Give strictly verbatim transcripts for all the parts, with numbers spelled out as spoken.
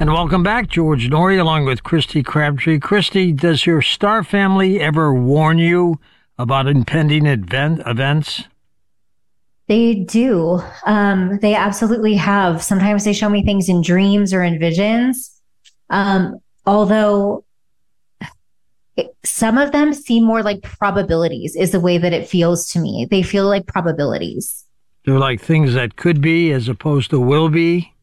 And welcome back, George Noory, along with Christy Crabtree. Christy, does your star family ever warn you about impending event, events? They do. Um, they absolutely have. Sometimes they show me things in dreams or in visions. Um, although it, some of them seem more like probabilities is the way that it feels to me. They feel like probabilities. They're like things that could be as opposed to will be?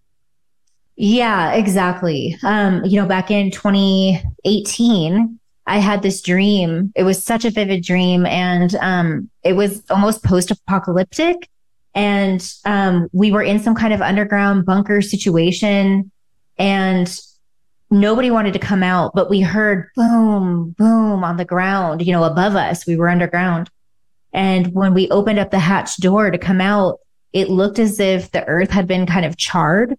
Yeah, exactly. Um, you know, back in twenty eighteen, I had this dream. It was such a vivid dream, and um, it was almost post-apocalyptic. And um, we were in some kind of underground bunker situation, and nobody wanted to come out, but we heard boom, boom on the ground, you know, above us. We were underground. And when we opened up the hatch door to come out, it looked as if the earth had been kind of charred.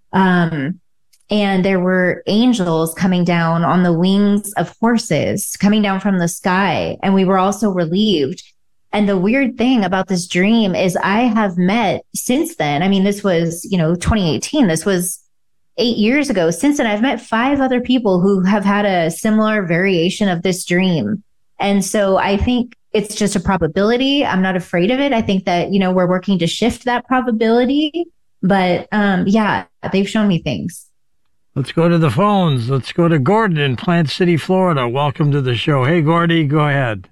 Um, and there were angels coming down on the wings of horses coming down from the sky. And we were also relieved. And the weird thing about this dream is I have met since then. I mean, this was, you know, twenty eighteen. This was eight years ago. Since then, I've met five other people who have had a similar variation of this dream. And so I think it's just a probability. I'm not afraid of it. I think that, you know, we're working to shift that probability. But um, yeah, they've shown me things. Let's go to the phones. Let's go to Gordon in Plant City, Florida. Welcome to the show. Hey, Gordy, go ahead.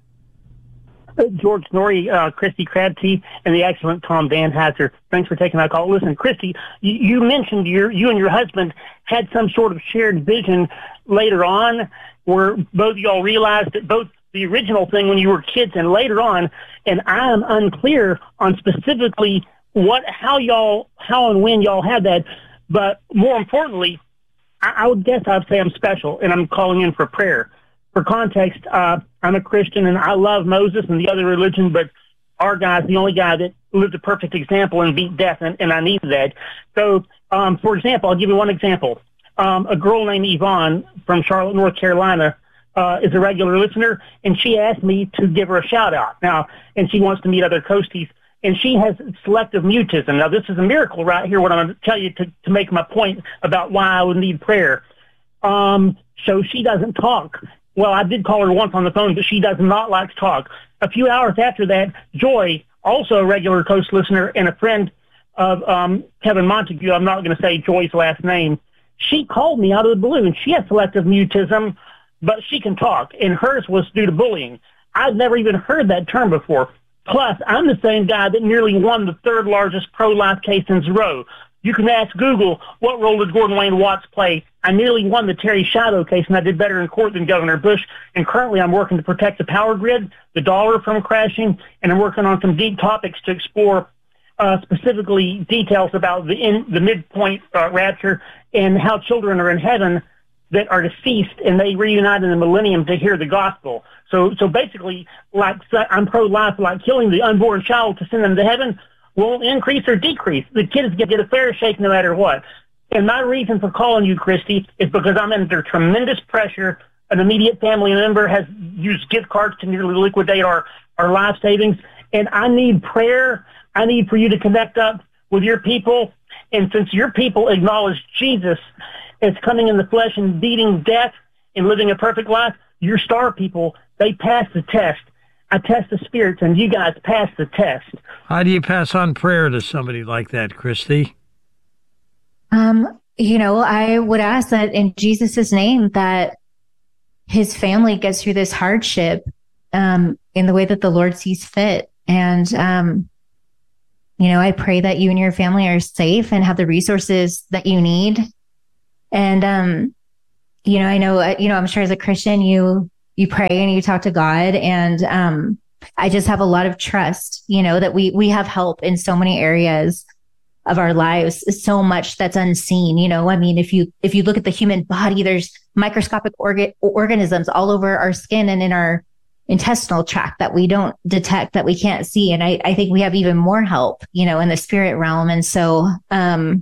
Uh, George Noory, uh, Christy Crabtree, and the excellent Tom Danhauser. Thanks for taking my call. Listen, Christy, you, you mentioned your, you and your husband had some sort of shared vision later on where both of y'all realized that both the original thing when you were kids and later on, and I am unclear on specifically what, how y'all, how and when y'all had that. But more importantly, I, I would guess I'd say I'm special, and I'm calling in for prayer. For context, uh, I'm a Christian, and I love Moses and the other religion, but our guy's the only guy that lived a perfect example and beat death, and, and I needed that. So, um, for example, I'll give you one example. Um, a girl named Yvonne from Charlotte, North Carolina, uh, is a regular listener, and she asked me to give her a shout-out. Now, and she wants to meet other Coasties. And she has selective mutism. Now, this is a miracle right here, what I'm going to tell you to, to make my point about why I would need prayer. Um, so she doesn't talk. Well, I did call her once on the phone, but she does not like to talk. A few hours after that, Joy, also a regular Coast listener and a friend of um, Kevin Montague, I'm not going to say Joy's last name, she called me out of the blue, and she has selective mutism, but she can talk, and hers was due to bullying. I've never even heard that term before. Plus, I'm the same guy that nearly won the third largest pro-life case in Zero. You can ask Google, what role did Gordon Wayne Watts play? I nearly won the Terry Shadow case, and I did better in court than Governor Bush. And currently I'm working to protect the power grid, the dollar from crashing, and I'm working on some deep topics to explore uh, specifically details about the in, the midpoint uh, rapture and how children are in heaven that are deceased, and they reunite in the millennium to hear the gospel. So, so basically, like I'm pro-life, like killing the unborn child to send them to heaven won't increase or decrease. The kids get, get a fair shake no matter what. And my reason for calling you, Christy, is because I'm under tremendous pressure. An immediate family member has used gift cards to nearly liquidate our, our life savings, and I need prayer. I need for you to connect up with your people. And since your people acknowledge Jesus as coming in the flesh and beating death and living a perfect life, your star people, they pass the test. I test the spirits, and you guys pass the test. How do you pass on prayer to somebody like that, Christy? Um, you know, I would ask that in Jesus' name that his family gets through this hardship um, in the way that the Lord sees fit. And, um, you know, I pray that you and your family are safe and have the resources that you need. And, um, you know, I know, you know, I'm sure as a Christian, you, you pray and you talk to God. And, um, I just have a lot of trust, you know, that we, we have help in so many areas of our lives, so much that's unseen. You know, I mean, if you, if you look at the human body, there's microscopic orga- organisms all over our skin and in our intestinal tract that we don't detect, that we can't see. And I, I think we have even more help, you know, in the spirit realm. And so, um,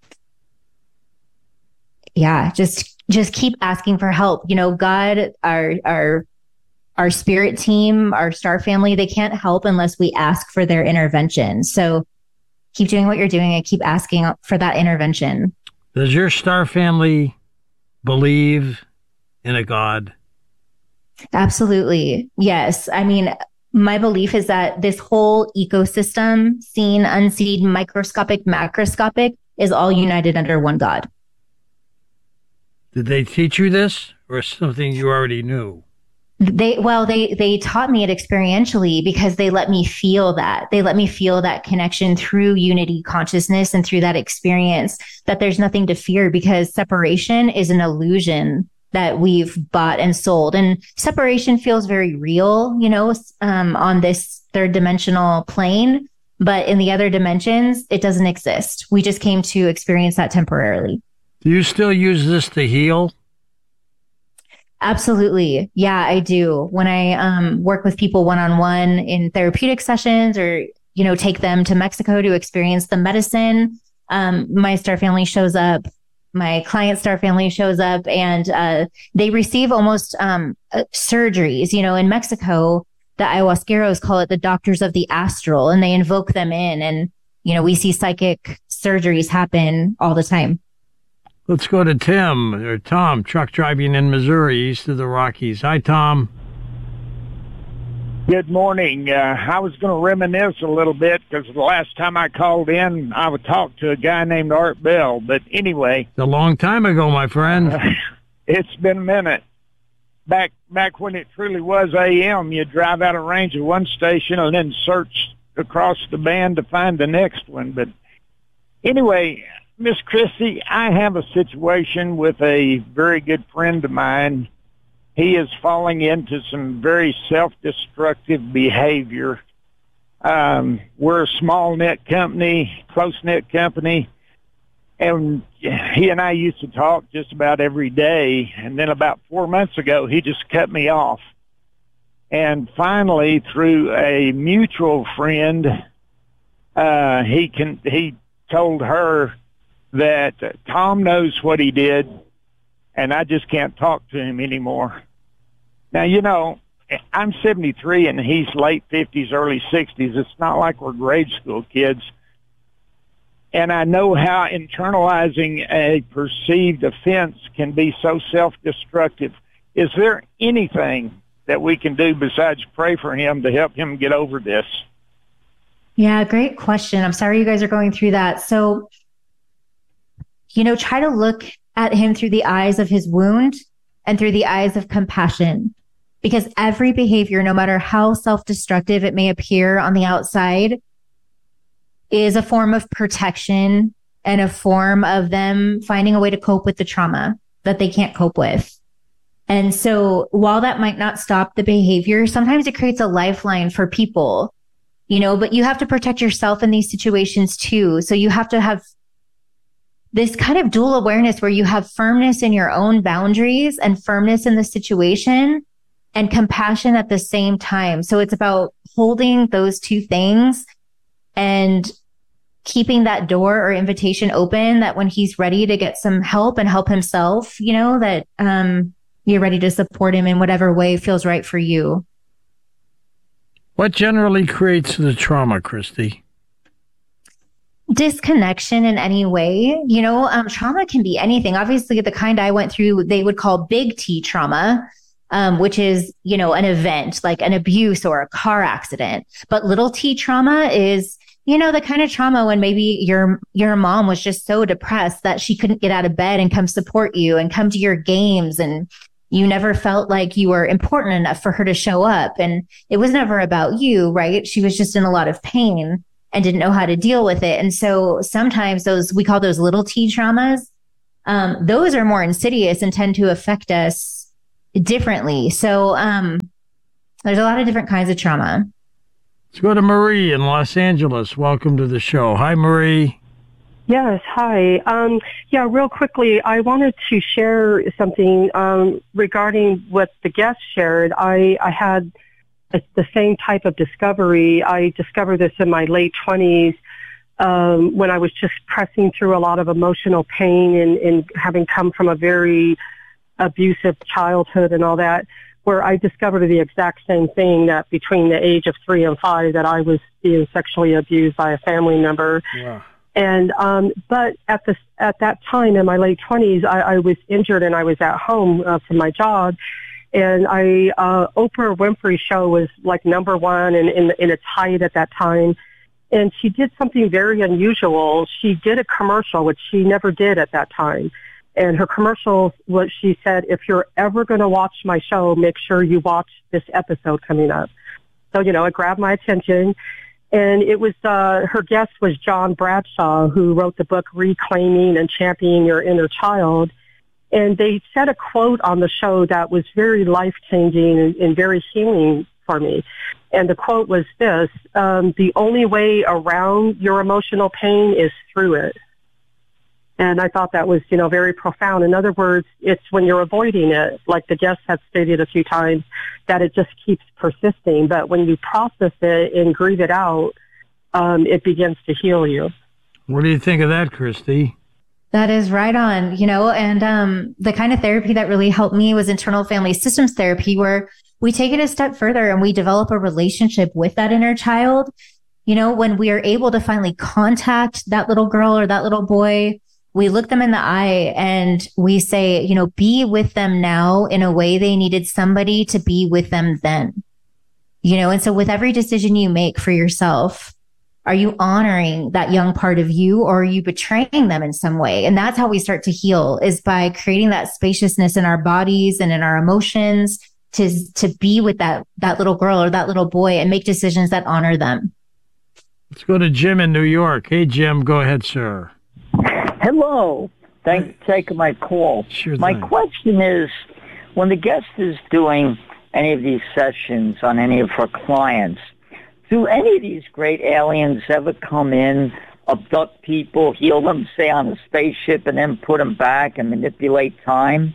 yeah, just, just keep asking for help. You know, God, our, our, our spirit team, our star family, they can't help unless we ask for their intervention. So keep doing what you're doing and keep asking for that intervention. Does your star family believe in a God? Absolutely. Yes. I mean, my belief is that this whole ecosystem, seen, unseen, microscopic, macroscopic, is all united under one God. Did they teach you this, or something you already knew? They, well, they, they taught me it experientially because they let me feel that. They let me feel that connection through unity consciousness and through that experience, that there's nothing to fear because separation is an illusion that we've bought and sold. And separation feels very real, you know, um, on this third dimensional plane. But in the other dimensions, it doesn't exist. We just came to experience that temporarily. Do you still use this to heal? Absolutely. Yeah, I do. When I um, work with people one-on-one in therapeutic sessions or, you know, take them to Mexico to experience the medicine, um, my star family shows up. My client star family shows up and uh, they receive almost um, uh, surgeries. You know, in Mexico, the ayahuasqueros call it the doctors of the astral, and they invoke them in. And, you know, we see psychic surgeries happen all the time. Let's go to Tim, or Tom, truck driving in Missouri, east of the Rockies. Hi, Tom. Good morning. Uh, I was going to reminisce a little bit because the last time I called in, I would talk to a guy named Art Bell. But anyway. It's a long time ago, my friend. Uh, it's been a minute. Back back when it truly was A M, you'd drive out of range of one station and then search across the band to find the next one. But anyway, Miss Christy, I have a situation with a very good friend of mine. He is falling into some very self-destructive behavior. Um, we're a small-knit company, close-knit company, and he and I used to talk just about every day. And then about four months ago, he just cut me off. And finally, through a mutual friend, uh, he can he told her that Tom knows what he did, and I just can't talk to him anymore. Now, you know, I'm seventy-three, and he's late fifties, early sixties. It's not like we're grade school kids. And I know how internalizing a perceived offense can be so self-destructive. Is there anything that we can do besides pray for him to help him get over this? Yeah, great question. I'm sorry you guys are going through that. So, you know, try to look at him through the eyes of his wound and through the eyes of compassion, because every behavior, no matter how self-destructive it may appear on the outside, is a form of protection and a form of them finding a way to cope with the trauma that they can't cope with. And so while that might not stop the behavior, sometimes it creates a lifeline for people, you know, but you have to protect yourself in these situations too. So you have to have this kind of dual awareness where you have firmness in your own boundaries and firmness in the situation and compassion at the same time. So it's about holding those two things and keeping that door or invitation open, that when he's ready to get some help and help himself, you know, that um, you're ready to support him in whatever way feels right for you. What generally creates the trauma, Christy? Disconnection in any way. You know, um, trauma can be anything. Obviously, the kind I went through, they would call big T trauma, um, which is, you know, an event like an abuse or a car accident. But little T trauma is, you know, the kind of trauma when maybe your your mom was just so depressed that she couldn't get out of bed and come support you and come to your games, and you never felt like you were important enough for her to show up. And it was never about you, right? She was just in a lot of pain and didn't know how to deal with it. And so sometimes those, we call those little T traumas, um, those are more insidious and tend to affect us differently. So um, there's a lot of different kinds of trauma. Let's go to Marie in Los Angeles. Welcome to the show. Hi, Marie. Yes, hi. Um, yeah, real quickly, I wanted to share something um, regarding what the guest shared. I, I had a, the same type of discovery. I discovered this in my late twenties um, when I was just pressing through a lot of emotional pain and, and having come from a very abusive childhood and all that, where I discovered the exact same thing, that between the age of three and five that I was being sexually abused by a family member. Yeah. And, um, but at the, at that time in my late twenties, I, I was injured and I was at home uh, from my job. And I, uh, Oprah Winfrey show was like number one and in, in its height at that time. And she did something very unusual. She did a commercial, which she never did at that time. And her commercial, what she said, if you're ever going to watch my show, make sure you watch this episode coming up. So, you know, it grabbed my attention. And it was, uh, her guest was John Bradshaw, who wrote the book Reclaiming and Championing Your Inner Child. And they said a quote on the show that was very life-changing and, and very healing for me. And the quote was this, um, the only way around your emotional pain is through it. And I thought that was, you know, very profound. In other words, it's when you're avoiding it, like the guest had stated a few times, that it just keeps persisting. But when you process it and grieve it out, um, it begins to heal you. What do you think of that, Christy? That is right on, you know, and um, the kind of therapy that really helped me was internal family systems therapy, where we take it a step further and we develop a relationship with that inner child. You know, when we are able to finally contact that little girl or that little boy, we look them in the eye and we say, you know, be with them now in a way they needed somebody to be with them then. You know, and so with every decision you make for yourself, are you honoring that young part of you, or are you betraying them in some way? And that's how we start to heal, is by creating that spaciousness in our bodies and in our emotions to, to be with that, that little girl or that little boy and make decisions that honor them. Let's go to Jim in New York. Hey, Jim, go ahead, sir. Hello. Thanks for taking my call. Sure my thing. question is, when the guest is doing any of these sessions on any of her clients, do any of these great aliens ever come in, abduct people, heal them, say on a spaceship, and then put them back and manipulate time?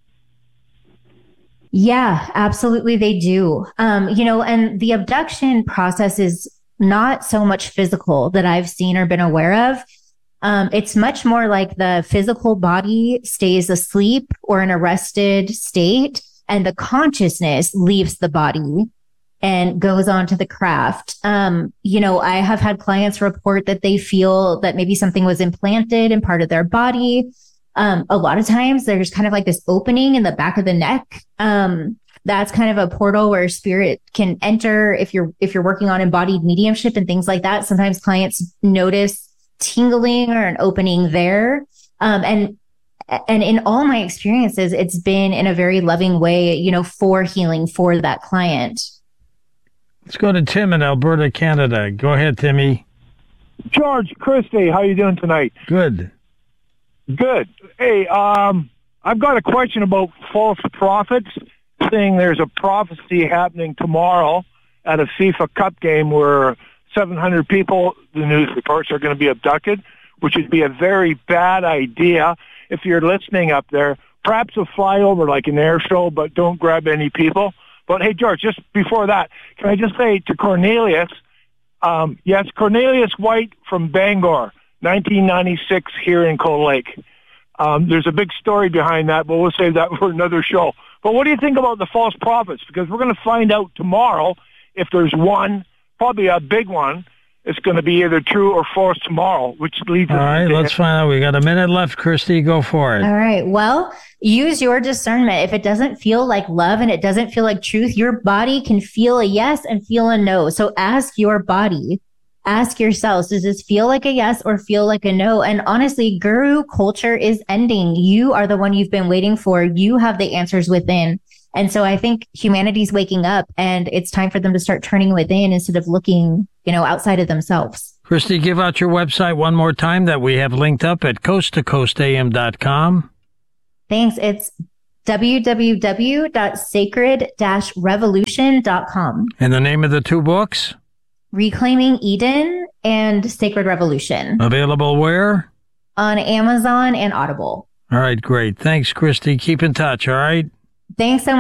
Yeah, absolutely they do. Um, you know, and the abduction process is not so much physical that I've seen or been aware of. Um, it's much more like the physical body stays asleep or in a rested state, and the consciousness leaves the body and goes on to the craft. Um, you know, I have had clients report that they feel that maybe something was implanted in part of their body. Um, a lot of times there's kind of like this opening in the back of the neck. Um, that's kind of a portal where spirit can enter if you're, if you're working on embodied mediumship and things like that. Sometimes clients notice tingling or an opening there. Um, and, and in all my experiences, it's been in a very loving way, you know, for healing for that client. Let's go to Tim in Alberta, Canada. Go ahead, Timmy. George, Christy, how you doing tonight? Good. Good. Hey, um, I've got a question about false prophets, saying there's a prophecy happening tomorrow at a FIFA Cup game where seven hundred people, the news reports, are going to be abducted, which would be a very bad idea if you're listening up there. Perhaps a flyover like an air show, but don't grab any people. But hey, George, just before that, can I just say to Cornelius, um, yes, Cornelius White from Bangor, nineteen ninety-six here in Cold Lake. Um, there's a big story behind that, but we'll save that for another show. But what do you think about the false prophets? Because we're going to find out tomorrow if there's one, probably a big one. It's going to be either true or false tomorrow, which leads us. All right, let's find out. We got a minute left, Christy. Go for it. All right. Well, use your discernment. If it doesn't feel like love and it doesn't feel like truth, your body can feel a yes and feel a no. So ask your body, ask yourselves, does this feel like a yes or feel like a no? And honestly, guru culture is ending. You are the one you've been waiting for. You have the answers within. And so I think humanity's waking up, and it's time for them to start turning within instead of looking, you know, outside of themselves. Christy, give out your website one more time that we have linked up at coast to coast a m dot com. Thanks. It's w w w dot sacred dash revolution dot com. And the name of the two books? Reclaiming Eden and Sacred Revolution. Available where? On Amazon and Audible. All right, great. Thanks, Christy. Keep in touch, all right? Thanks so much.